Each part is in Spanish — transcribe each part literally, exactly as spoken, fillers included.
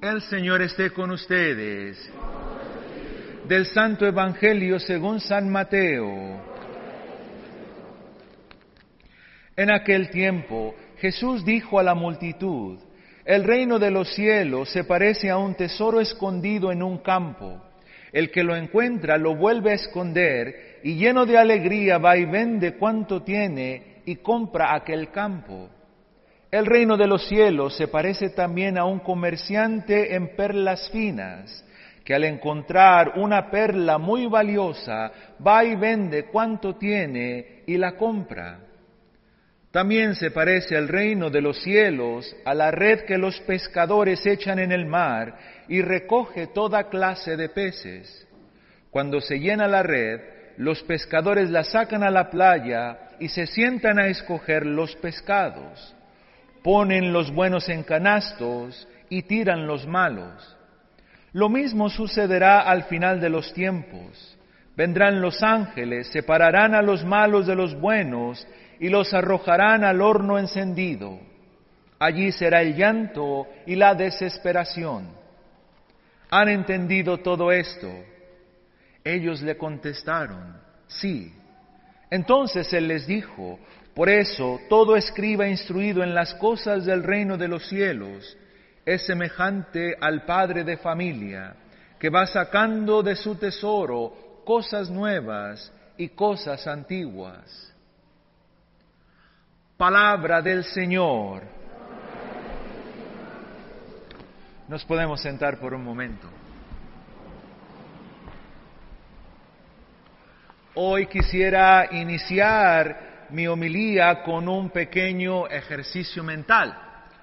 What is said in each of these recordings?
El Señor esté con ustedes. Del Santo Evangelio según San Mateo. En aquel tiempo, Jesús dijo a la multitud: el reino de los cielos se parece a un tesoro escondido en un campo. El que lo encuentra lo vuelve a esconder, y lleno de alegría va y vende cuanto tiene y compra aquel campo. El reino de los cielos se parece también a un comerciante en perlas finas, que al encontrar una perla muy valiosa, va y vende cuanto tiene y la compra. También se parece el reino de los cielos a la red que los pescadores echan en el mar y recoge toda clase de peces. Cuando se llena la red, los pescadores la sacan a la playa y se sientan a escoger los pescados. Ponen los buenos en canastos y tiran los malos. Lo mismo sucederá al final de los tiempos. Vendrán los ángeles, separarán a los malos de los buenos y los arrojarán al horno encendido. Allí será el llanto y la desesperación. ¿Han entendido todo esto? Ellos le contestaron: sí. Entonces él les dijo: por eso todo escriba instruido en las cosas del reino de los cielos es semejante al padre de familia, que va sacando de su tesoro cosas nuevas y cosas antiguas. Palabra del Señor. Nos podemos sentar por un momento. Hoy quisiera iniciar mi homilía con un pequeño ejercicio mental.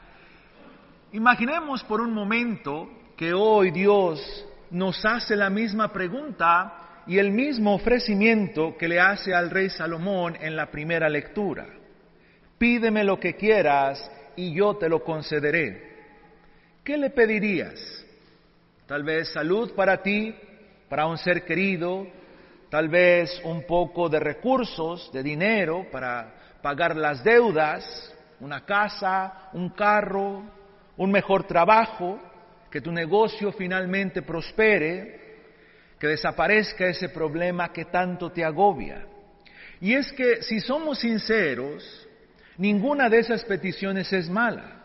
Imaginemos por un momento que hoy Dios nos hace la misma pregunta y el mismo ofrecimiento que le hace al rey Salomón en la primera lectura. Pídeme lo que quieras y yo te lo concederé. ¿Qué le pedirías? Tal vez salud para ti, para un ser querido, tal vez un poco de recursos, de dinero para pagar las deudas, una casa, un carro, un mejor trabajo, que tu negocio finalmente prospere, que desaparezca ese problema que tanto te agobia. Y es que si somos sinceros, ninguna de esas peticiones es mala.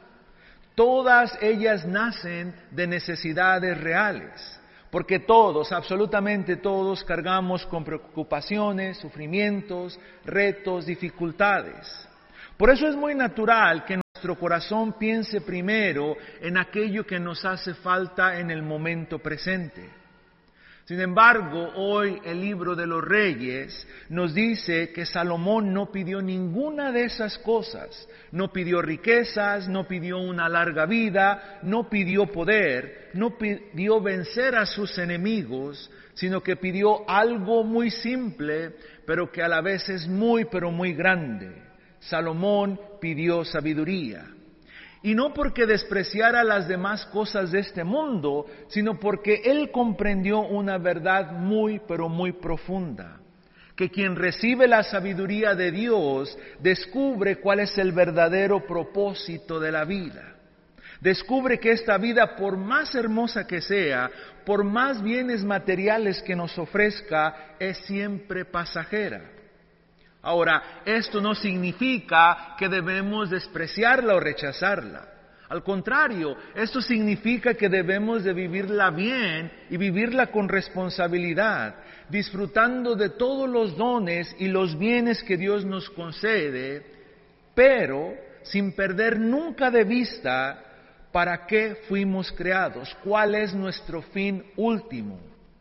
Todas ellas nacen de necesidades reales, porque todos, absolutamente todos, cargamos con preocupaciones, sufrimientos, retos, dificultades. Por eso es muy natural que nuestro corazón piense primero en aquello que nos hace falta en el momento presente. Sin embargo, hoy el libro de los Reyes nos dice que Salomón no pidió ninguna de esas cosas. No pidió riquezas, no pidió una larga vida, no pidió poder, no pidió vencer a sus enemigos, sino que pidió algo muy simple, pero que a la vez es muy, pero muy grande. Salomón pidió sabiduría. Y no porque despreciara las demás cosas de este mundo, sino porque él comprendió una verdad muy, pero muy profunda. Que quien recibe la sabiduría de Dios descubre cuál es el verdadero propósito de la vida. Descubre que esta vida, por más hermosa que sea, por más bienes materiales que nos ofrezca, es siempre pasajera. Ahora, esto no significa que debemos despreciarla o rechazarla. Al contrario, esto significa que debemos de vivirla bien y vivirla con responsabilidad, disfrutando de todos los dones y los bienes que Dios nos concede, pero sin perder nunca de vista para qué fuimos creados, cuál es nuestro fin último.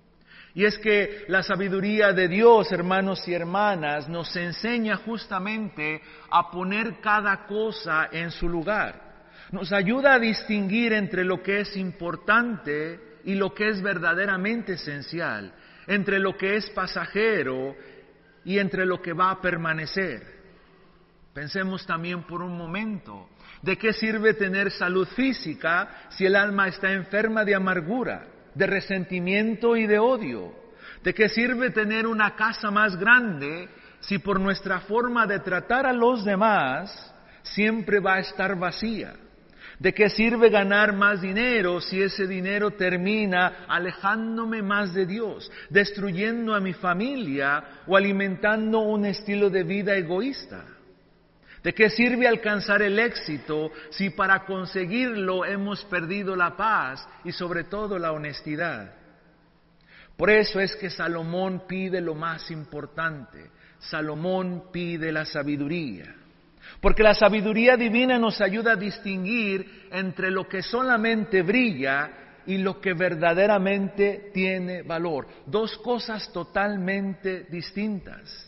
Y es que la sabiduría de Dios, hermanos y hermanas, nos enseña justamente a poner cada cosa en su lugar. Nos ayuda a distinguir entre lo que es importante y lo que es verdaderamente esencial, entre lo que es pasajero y entre lo que va a permanecer. Pensemos también por un momento, ¿de qué sirve tener salud física si el alma está enferma de amargura, de resentimiento y de odio? ¿De qué sirve tener una casa más grande si por nuestra forma de tratar a los demás siempre va a estar vacía? ¿De qué sirve ganar más dinero si ese dinero termina alejándome más de Dios, destruyendo a mi familia o alimentando un estilo de vida egoísta? ¿De qué sirve alcanzar el éxito si para conseguirlo hemos perdido la paz y sobre todo la honestidad? Por eso es que Salomón pide lo más importante. Salomón pide la sabiduría. Porque la sabiduría divina nos ayuda a distinguir entre lo que solamente brilla y lo que verdaderamente tiene valor. Dos cosas totalmente distintas.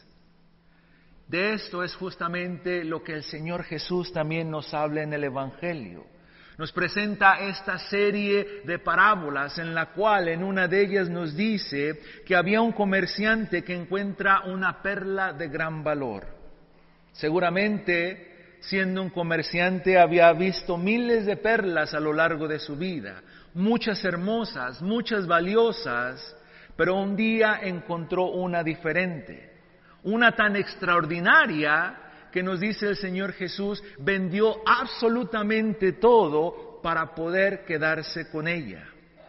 De esto es justamente lo que el Señor Jesús también nos habla en el Evangelio. Nos presenta esta serie de parábolas en la cual en una de ellas nos dice que había un comerciante que encuentra una perla de gran valor. Seguramente, siendo un comerciante, había visto miles de perlas a lo largo de su vida, muchas hermosas, muchas valiosas, pero un día encontró una diferente, una tan extraordinaria que nos dice el Señor Jesús, vendió absolutamente todo para poder quedarse con ella.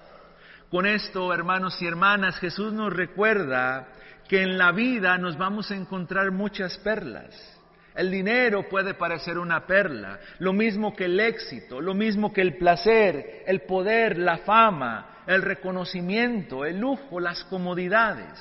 Con esto, hermanos y hermanas, Jesús nos recuerda que en la vida nos vamos a encontrar muchas perlas. El dinero puede parecer una perla, lo mismo que el éxito, lo mismo que el placer, el poder, la fama, el reconocimiento, el lujo, las comodidades.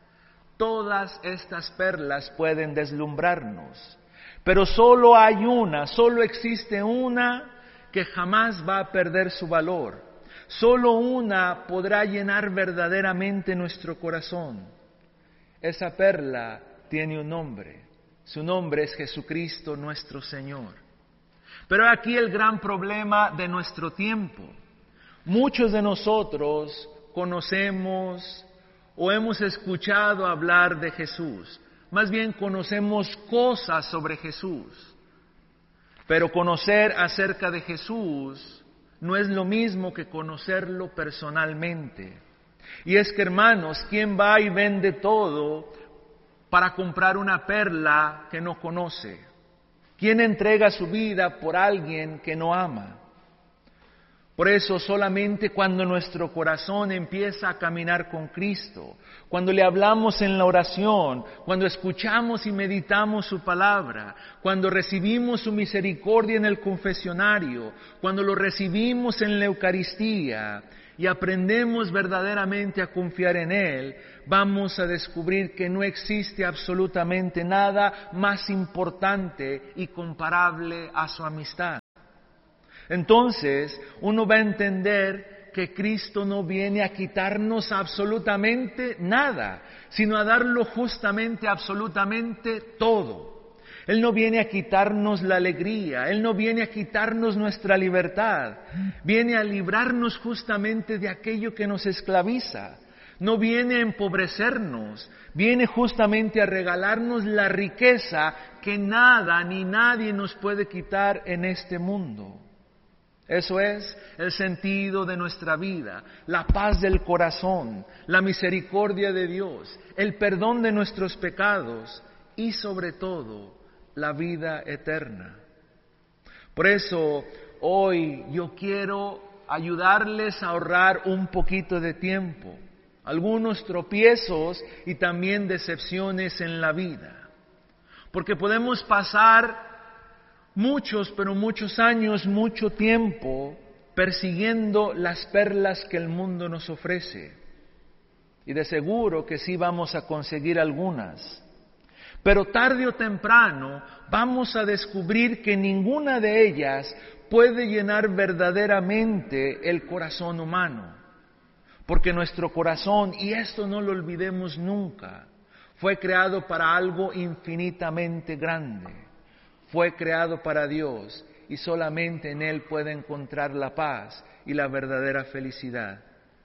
Todas estas perlas pueden deslumbrarnos, pero solo hay una, solo existe una que jamás va a perder su valor. Solo una podrá llenar verdaderamente nuestro corazón. Esa perla tiene un nombre. Su nombre es Jesucristo nuestro Señor. Pero aquí el gran problema de nuestro tiempo. Muchos de nosotros conocemos o hemos escuchado hablar de Jesús. Más bien conocemos cosas sobre Jesús. Pero conocer acerca de Jesús no es lo mismo que conocerlo personalmente. Y es que, hermanos, ¿quién va y vende todo para comprar una perla que no conoce? ¿Quién entrega su vida por alguien que no ama? Por eso solamente cuando nuestro corazón empieza a caminar con Cristo, cuando le hablamos en la oración, cuando escuchamos y meditamos su palabra, cuando recibimos su misericordia en el confesionario, cuando lo recibimos en la Eucaristía y aprendemos verdaderamente a confiar en Él, vamos a descubrir que no existe absolutamente nada más importante y comparable a su amistad. Entonces, uno va a entender que Cristo no viene a quitarnos absolutamente nada, sino a darlo justamente, absolutamente todo. Él no viene a quitarnos la alegría, Él no viene a quitarnos nuestra libertad, viene a librarnos justamente de aquello que nos esclaviza. No viene a empobrecernos, viene justamente a regalarnos la riqueza que nada ni nadie nos puede quitar en este mundo. Eso es el sentido de nuestra vida, la paz del corazón, la misericordia de Dios, el perdón de nuestros pecados y sobre todo la vida eterna. Por eso hoy yo quiero ayudarles a ahorrar un poquito de tiempo, algunos tropiezos y también decepciones en la vida, porque podemos pasar muchos, pero muchos años, mucho tiempo, persiguiendo las perlas que el mundo nos ofrece. Y de seguro que sí vamos a conseguir algunas. Pero tarde o temprano vamos a descubrir que ninguna de ellas puede llenar verdaderamente el corazón humano. Porque nuestro corazón, y esto no lo olvidemos nunca, fue creado para algo infinitamente grande. Fue creado para Dios y solamente en Él puede encontrar la paz y la verdadera felicidad.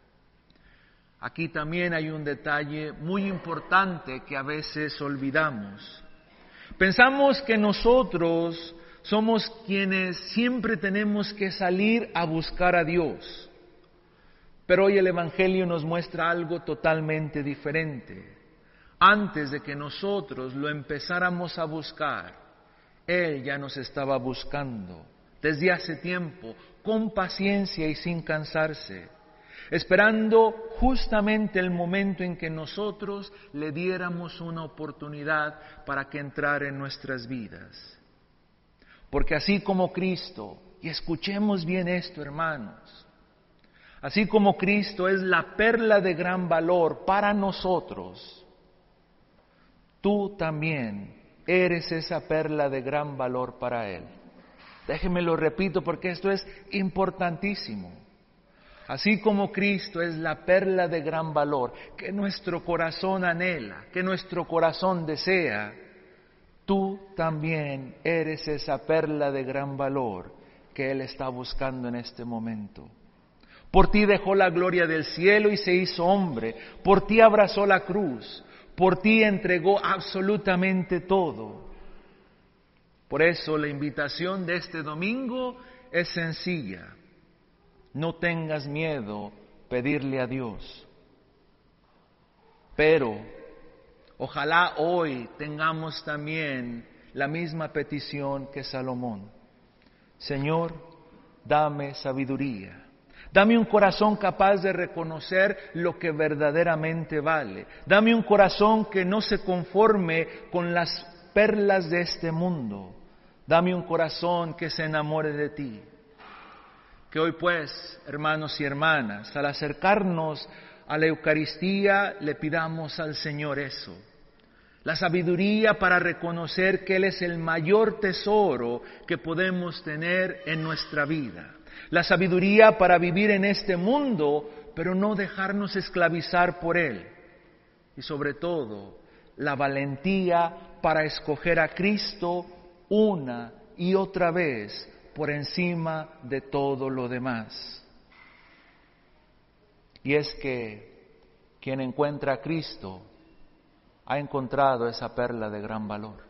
Aquí también hay un detalle muy importante que a veces olvidamos. Pensamos que nosotros somos quienes siempre tenemos que salir a buscar a Dios. Pero hoy el Evangelio nos muestra algo totalmente diferente. Antes de que nosotros lo empezáramos a buscar, Él ya nos estaba buscando desde hace tiempo, con paciencia y sin cansarse, esperando justamente el momento en que nosotros le diéramos una oportunidad para que entrara en nuestras vidas. Porque así como Cristo, y escuchemos bien esto, hermanos, así como Cristo es la perla de gran valor para nosotros, tú también eres esa perla de gran valor para Él. Déjenme lo repito porque esto es importantísimo. Así como Cristo es la perla de gran valor que nuestro corazón anhela, que nuestro corazón desea, tú también eres esa perla de gran valor que Él está buscando en este momento. Por ti dejó la gloria del cielo y se hizo hombre, por ti abrazó la cruz, por ti entregó absolutamente todo. Por eso la invitación de este domingo es sencilla. No tengas miedo pedirle a Dios. Pero ojalá hoy tengamos también la misma petición que Salomón. Señor, dame sabiduría. Dame un corazón capaz de reconocer lo que verdaderamente vale. Dame un corazón que no se conforme con las perlas de este mundo. Dame un corazón que se enamore de ti. Que hoy pues, hermanos y hermanas, al acercarnos a la Eucaristía, le pidamos al Señor eso. La sabiduría para reconocer que Él es el mayor tesoro que podemos tener en nuestra vida. La sabiduría para vivir en este mundo, pero no dejarnos esclavizar por Él. Y sobre todo, la valentía para escoger a Cristo una y otra vez por encima de todo lo demás. Y es que quien encuentra a Cristo ha encontrado esa perla de gran valor.